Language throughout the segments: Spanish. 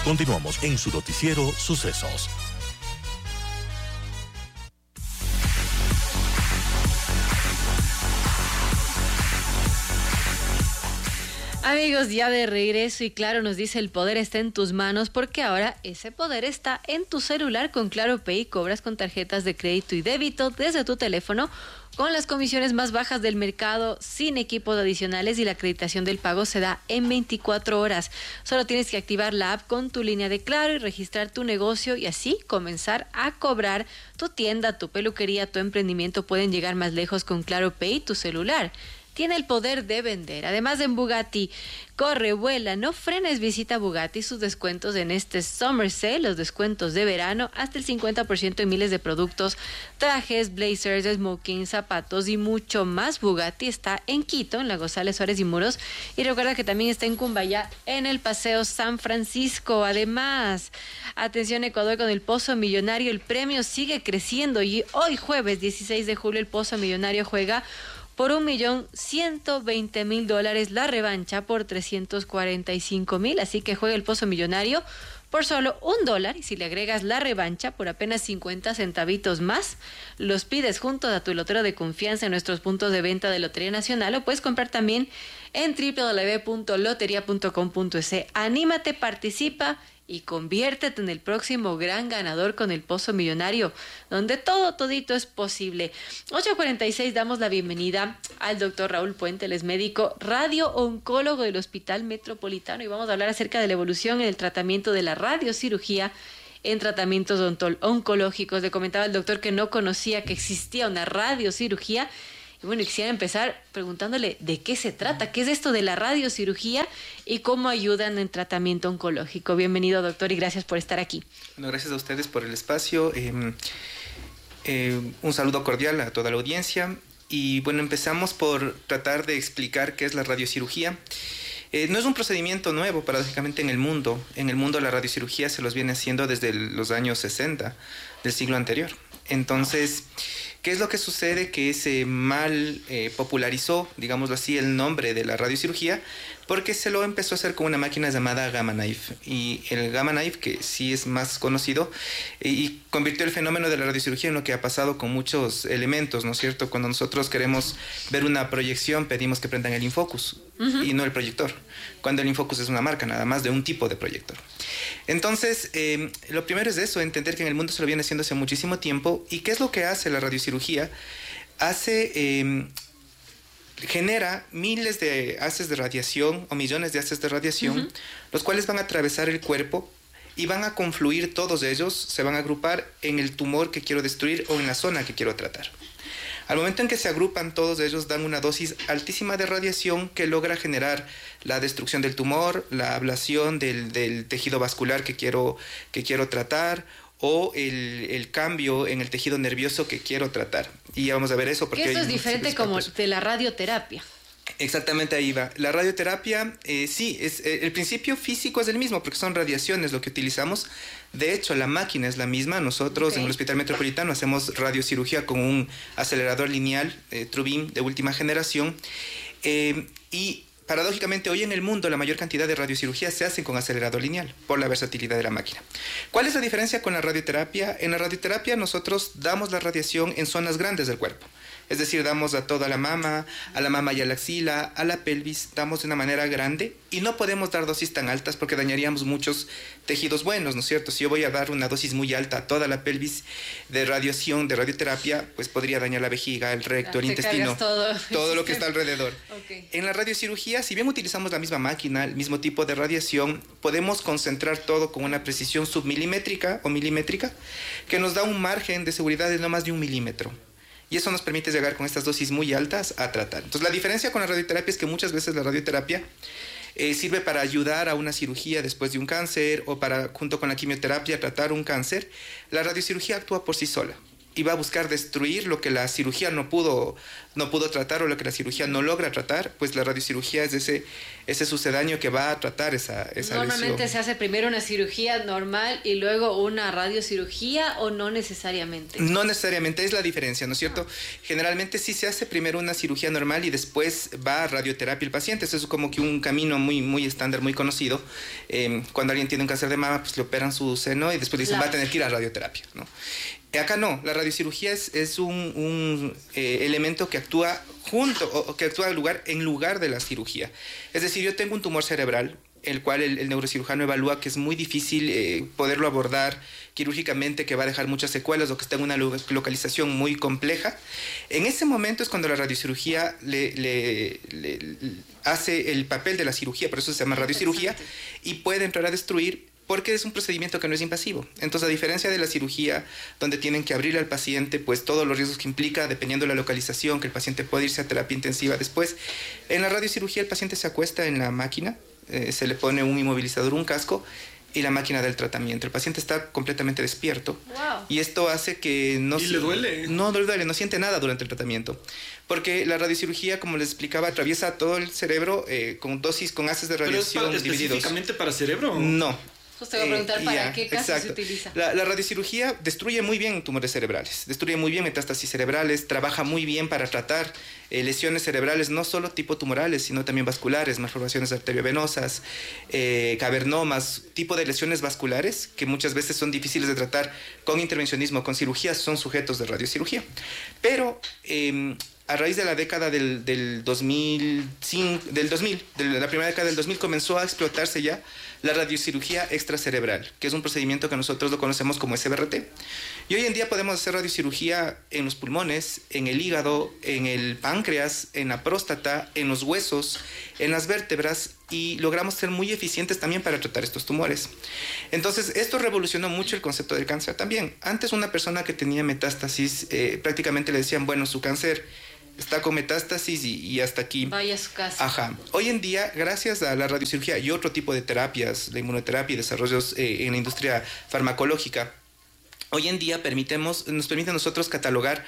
Continuamos en su noticiero Sucesos. Amigos, ya de regreso y claro, nos dice el poder está en tus manos porque ahora ese poder está en tu celular con Claro Pay. Cobras con tarjetas de crédito y débito desde tu teléfono con las comisiones más bajas del mercado, sin equipos adicionales y la acreditación del pago se da en 24 horas. Solo tienes que activar la app con tu línea de Claro y registrar tu negocio y así comenzar a cobrar. Tu tienda, tu peluquería, tu emprendimiento pueden llegar más lejos con Claro Pay, tu celular. Tiene el poder de vender. Además en Bugatti, corre, vuela, no frenes, visita Bugatti, sus descuentos en este Summer Sale, los descuentos de verano, hasta el 50% en miles de productos, trajes, blazers, smoking, zapatos y mucho más. Bugatti está en Quito, en la González Suárez y Muros, y recuerda que también está en Cumbayá, en el Paseo San Francisco. Además, atención Ecuador con el Pozo Millonario, el premio sigue creciendo y hoy jueves 16 de julio el Pozo Millonario juega por $1.120.000, la revancha por $345.000, así que juega el Pozo Millonario por solo $1 y si le agregas la revancha por apenas 50 centavitos más, los pides juntos a tu lotero de confianza en nuestros puntos de venta de Lotería Nacional o puedes comprar también en www.loteria.com.es. Anímate, participa y conviértete en el próximo gran ganador con el Pozo Millonario, donde todito es posible. 8:46, damos la bienvenida al doctor Raúl Puente, él es médico radio-oncólogo del Hospital Metropolitano y vamos a hablar acerca de la evolución en el tratamiento de la radiocirugía en tratamientos oncológicos. Le comentaba al doctor que no conocía que existía una radiocirugía. Y bueno, quisiera empezar preguntándole de qué se trata, qué es esto de la radiocirugía y cómo ayudan en tratamiento oncológico. Bienvenido, doctor, y gracias por estar aquí. Bueno, gracias a ustedes por el espacio. Un saludo cordial a toda la audiencia. Y bueno, empezamos por tratar de explicar qué es la radiocirugía. No es un procedimiento nuevo, paradójicamente, en el mundo. En el mundo la radiocirugía se los viene haciendo desde los años 60 del siglo anterior. Entonces, ¿qué es lo que sucede? Que se mal popularizó, digámoslo así, el nombre de la radiocirugía porque se lo empezó a hacer con una máquina llamada Gamma Knife. Y el Gamma Knife, que sí es más conocido, y convirtió el fenómeno de la radiocirugía en lo que ha pasado con muchos elementos, ¿no es cierto? Cuando nosotros queremos ver una proyección, pedimos que prendan el Infocus y no el proyector, cuando el Infocus es una marca nada más de un tipo de proyector. Entonces, lo primero es eso, entender que en el mundo se lo viene haciendo hace muchísimo tiempo. ¿Y qué es lo que hace la radiocirugía? Genera miles de haces de radiación o millones de haces de radiación, los cuales van a atravesar el cuerpo y van a confluir todos ellos, se van a agrupar en el tumor que quiero destruir o en la zona que quiero tratar. Al momento en que se agrupan todos ellos, dan una dosis altísima de radiación que logra generar la destrucción del tumor, la ablación del tejido vascular que quiero tratar, o el cambio en el tejido nervioso que quiero tratar. Y ya vamos a ver eso. Porque esto es diferente como de la radioterapia. Exactamente, ahí va. La radioterapia, sí, el principio físico es el mismo, porque son radiaciones lo que utilizamos. De hecho, la máquina es la misma. Nosotros en el Hospital Metropolitano hacemos radiocirugía con un acelerador lineal, TrueBeam de última generación. Y paradójicamente, hoy en el mundo la mayor cantidad de radiocirugías se hacen con acelerador lineal por la versatilidad de la máquina. ¿Cuál es la diferencia con la radioterapia? En la radioterapia nosotros damos la radiación en zonas grandes del cuerpo. Es decir, damos a toda la mama y a la axila, a la pelvis, damos de una manera grande y no podemos dar dosis tan altas porque dañaríamos muchos tejidos buenos, ¿no es cierto? Si yo voy a dar una dosis muy alta a toda la pelvis de radiación, de radioterapia, pues podría dañar la vejiga, el recto, el intestino, todo lo que está alrededor. En la radiocirugía, si bien utilizamos la misma máquina, el mismo tipo de radiación, podemos concentrar todo con una precisión submilimétrica o milimétrica que nos da un margen de seguridad de no más de 1 milímetro. Y eso nos permite llegar con estas dosis muy altas a tratar. Entonces, la diferencia con la radioterapia es que muchas veces la radioterapia sirve para ayudar a una cirugía después de un cáncer o para, junto con la quimioterapia, tratar un cáncer. La radiocirugía actúa por sí sola. y va a buscar destruir lo que la cirugía no pudo tratar o lo que la cirugía no logra tratar, pues la radiocirugía es ese sucedáneo que va a tratar esa Normalmente lesión. se hace primero una cirugía normal y luego una radiocirugía, ¿o no necesariamente? No necesariamente, es la diferencia, ¿no es cierto? Generalmente sí se hace primero una cirugía normal y después va a radioterapia el paciente. Eso es como que un camino muy, muy estándar, muy conocido. Cuando alguien tiene un cáncer de mama, pues le operan su seno y después dicen, va a tener que ir a radioterapia, ¿no? Acá no, la radiocirugía es un elemento que actúa en lugar de la cirugía. Es decir, yo tengo un tumor cerebral, el cual el neurocirujano evalúa que es muy difícil poderlo abordar quirúrgicamente, que va a dejar muchas secuelas o que está en una localización muy compleja. En ese momento es cuando la radiocirugía le hace el papel de la cirugía, por eso se llama radiocirugía, y puede entrar a destruir, porque es un procedimiento que no es invasivo. Entonces, a diferencia de la cirugía, donde tienen que abrirle al paciente, pues todos los riesgos que implica, dependiendo de la localización, que el paciente puede irse a terapia intensiva después. En la radiocirugía, el paciente se acuesta en la máquina, se le pone un inmovilizador, un casco, y la máquina del tratamiento. El paciente está completamente despierto. Wow. Y esto hace que no... ¿Y le duele? No le duele, no siente nada durante el tratamiento. Porque la radiocirugía, como les explicaba, atraviesa todo el cerebro con haces de radiación ¿Pero es divididos. ¿Específicamente para cerebro? No. Justo te voy a preguntar para qué caso se utiliza. La radiocirugía destruye muy bien tumores cerebrales, destruye muy bien metástasis cerebrales, trabaja muy bien para tratar lesiones cerebrales, no solo tipo tumorales, sino también vasculares, malformaciones arteriovenosas, cavernomas, tipo de lesiones vasculares que muchas veces son difíciles de tratar con intervencionismo, con cirugías, son sujetos de radiocirugía. Pero a raíz de la década del 2000, de la primera década del 2000, comenzó a explotarse ya la radiocirugía extracerebral, que es un procedimiento que nosotros lo conocemos como SBRT. Y hoy en día podemos hacer radiocirugía en los pulmones, en el hígado, en el páncreas, en la próstata, en los huesos, en las vértebras, y logramos ser muy eficientes también para tratar estos tumores. Entonces, esto revolucionó mucho el concepto del cáncer también. Antes, una persona que tenía metástasis, prácticamente le decían, bueno, su cáncer está con metástasis y hasta aquí. Vaya a su casa. Ajá. Hoy en día, gracias a la radiocirugía y otro tipo de terapias, la inmunoterapia y desarrollos en la industria farmacológica, hoy en día nos permite a nosotros catalogar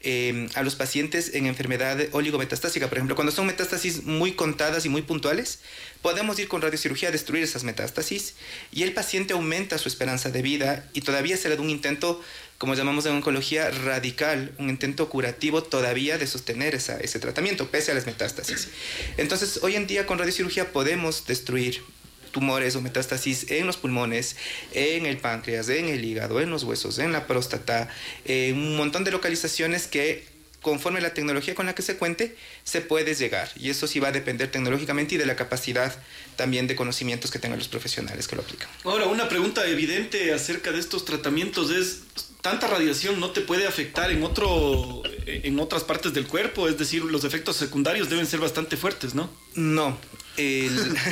a los pacientes en enfermedad oligometastásica. Por ejemplo, cuando son metástasis muy contadas y muy puntuales, podemos ir con radiocirugía a destruir esas metástasis y el paciente aumenta su esperanza de vida y todavía se le da un intento, como llamamos en oncología, radical, un intento curativo todavía de sostener ese tratamiento, pese a las metástasis. Entonces, hoy en día con radiocirugía podemos destruir tumores o metástasis en los pulmones, en el páncreas, en el hígado, en los huesos, en la próstata, un montón de localizaciones que, conforme la tecnología con la que se cuente, se puede llegar. Y eso sí va a depender tecnológicamente y de la capacidad también de conocimientos que tengan los profesionales que lo aplican. Ahora, una pregunta evidente acerca de estos tratamientos es: ¿tanta radiación no te puede afectar en otras partes del cuerpo? Es decir, los efectos secundarios deben ser bastante fuertes, ¿no? No. Y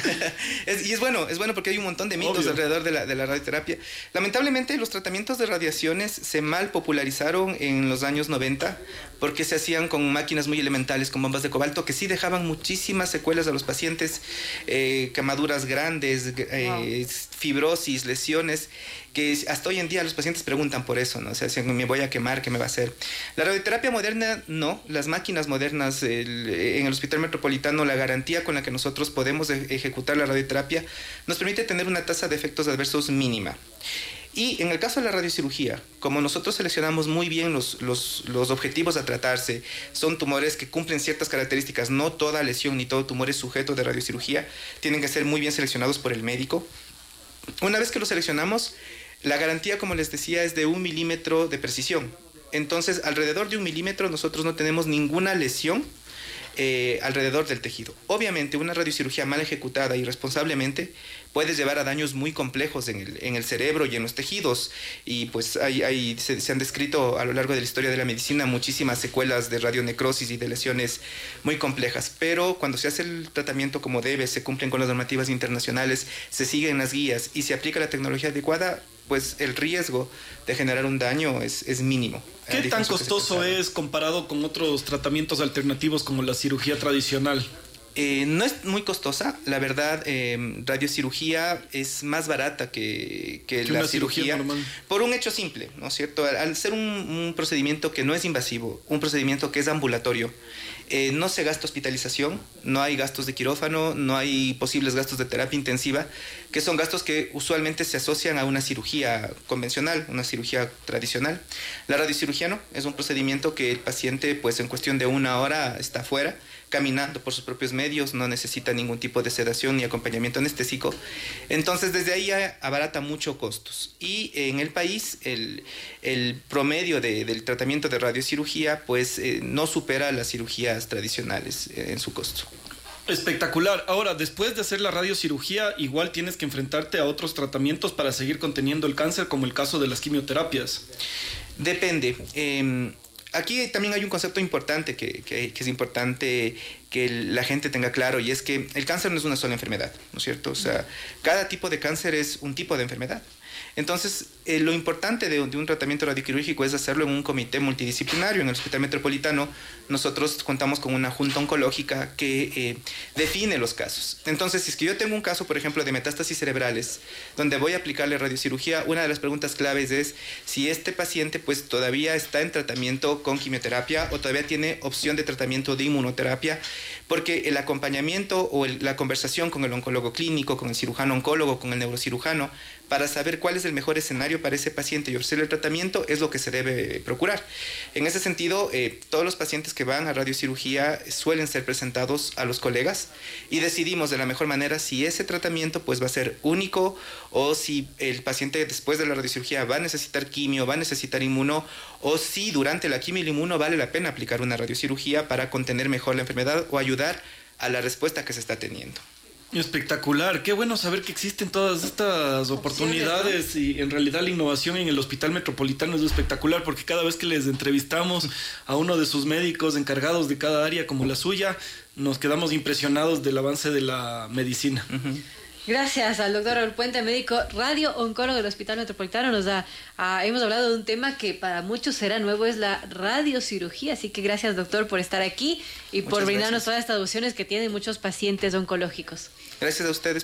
es bueno porque hay un montón de mitos alrededor de la radioterapia. Lamentablemente, los tratamientos de radiaciones se mal popularizaron en los años 90 porque se hacían con máquinas muy elementales, con bombas de cobalto, que sí dejaban muchísimas secuelas a los pacientes, quemaduras grandes, fibrosis, lesiones, que hasta hoy en día los pacientes preguntan por eso, ¿no? O sea, si me voy a quemar, ¿qué me va a hacer? La radioterapia moderna, no. Las máquinas modernas en el Hospital Metropolitano, la garantía con la que nosotros podemos ejecutar la radioterapia nos permite tener una tasa de efectos adversos mínima. Y en el caso de la radiocirugía, como nosotros seleccionamos muy bien los objetivos a tratarse, son tumores que cumplen ciertas características, no toda lesión ni todo tumor es sujeto de radiocirugía, tienen que ser muy bien seleccionados por el médico. Una vez que los seleccionamos, la garantía, como les decía, es de 1 milímetro de precisión. Entonces, alrededor de 1 milímetro nosotros no tenemos ninguna lesión alrededor del tejido. Obviamente, una radiocirugía mal ejecutada irresponsablemente puede llevar a daños muy complejos en el cerebro y en los tejidos. Y pues se han descrito a lo largo de la historia de la medicina muchísimas secuelas de radionecrosis y de lesiones muy complejas. Pero cuando se hace el tratamiento como debe, se cumplen con las normativas internacionales, se siguen las guías y se aplica la tecnología adecuada, pues el riesgo de generar un daño es mínimo. ¿Qué tan costoso es comparado con otros tratamientos alternativos como la cirugía tradicional? No es muy costosa, la verdad. Radiocirugía es más barata que la cirugía normal, por un hecho simple, ¿no es cierto? Al ser un procedimiento que no es invasivo, un procedimiento que es ambulatorio, no se gasta hospitalización, no hay gastos de quirófano, no hay posibles gastos de terapia intensiva, que son gastos que usualmente se asocian a una cirugía convencional, una cirugía tradicional. La radiocirugía no, es un procedimiento que el paciente, pues en cuestión de 1 hora está fuera, caminando por sus propios medios, no necesita ningún tipo de sedación ni acompañamiento anestésico. Entonces, desde ahí abarata mucho costos. Y en el país, el promedio del tratamiento de radiocirugía, pues no supera las cirugías tradicionales en su costo. Espectacular. Ahora, después de hacer la radiocirugía, igual tienes que enfrentarte a otros tratamientos para seguir conteniendo el cáncer, como el caso de las quimioterapias. Depende. Aquí también hay un concepto importante que es importante que la gente tenga claro, y es que el cáncer no es una sola enfermedad, ¿no es cierto? O sea, cada tipo de cáncer es un tipo de enfermedad. Entonces, lo importante de un tratamiento radioquirúrgico es hacerlo en un comité multidisciplinario. En el Hospital Metropolitano nosotros contamos con una junta oncológica que define los casos. Entonces, si es que yo tengo un caso, por ejemplo, de metástasis cerebrales, donde voy a aplicarle radiocirugía, una de las preguntas claves es si este paciente pues todavía está en tratamiento con quimioterapia o todavía tiene opción de tratamiento de inmunoterapia, porque el acompañamiento o la conversación con el oncólogo clínico, con el cirujano oncólogo, con el neurocirujano, para saber cuál es el mejor escenario para ese paciente y ofrecerle el tratamiento es lo que se debe procurar. En ese sentido, todos los pacientes que van a radiocirugía suelen ser presentados a los colegas y decidimos de la mejor manera si ese tratamiento pues va a ser único o si el paciente después de la radiocirugía va a necesitar quimio, va a necesitar inmuno, o si durante la quimio y el inmuno vale la pena aplicar una radiocirugía para contener mejor la enfermedad o ayudar a la respuesta que se está teniendo. Espectacular, qué bueno saber que existen todas estas oportunidades, ¿no? Y en realidad la innovación en el Hospital Metropolitano es espectacular, porque cada vez que les entrevistamos a uno de sus médicos encargados de cada área como la suya, nos quedamos impresionados del avance de la medicina. Gracias al doctor Raúl Puente, médico radio-oncólogo del Hospital Metropolitano. Hemos hablado de un tema que para muchos será nuevo, es la radiocirugía. Así que gracias, doctor, por estar aquí y por brindarnos todas estas opciones que tienen muchos pacientes oncológicos. Gracias a ustedes.